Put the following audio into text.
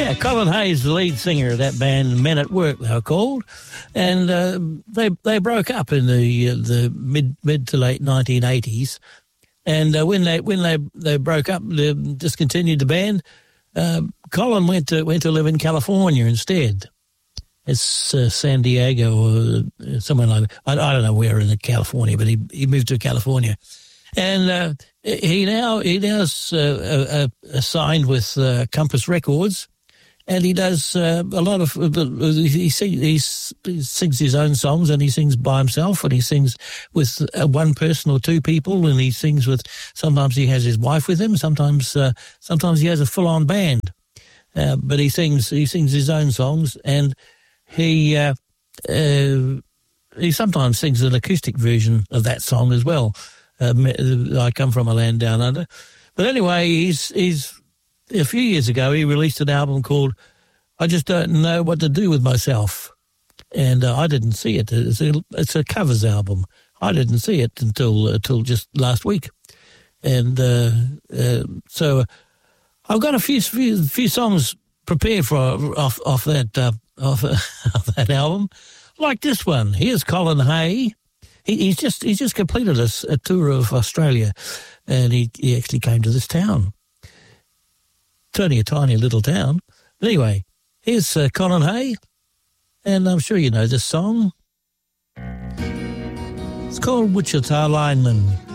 Yeah, Colin Hayes, the lead singer of that band, Men at Work, they were called, and they broke up in the mid to late 1980s. And when they broke up, they discontinued the band. Colin went to live in California instead. It's San Diego or somewhere like that. I don't know where in California, but he moved to California, and he now signed with Compass Records, and he does a lot of he sings his own songs, and he sings by himself, and he sings with one person or two people, and he sings with, sometimes he has his wife with him, sometimes he has a full on band, but he sings his own songs, and he sometimes sings an acoustic version of that song as well. I Come From a Land Down Under. But anyway, he's a few years ago he released an album called I Just Don't Know What to Do With Myself, and I didn't see it. It's a covers album. I didn't see it until just last week, and so I've got a few songs prepared for off that album, like this one. Here's Colin Hay. He's just completed a tour of Australia, and he actually came to this town. It's only a tiny little town. But anyway, here's Colin Hay, and I'm sure you know this song. It's called Wichita Lineman.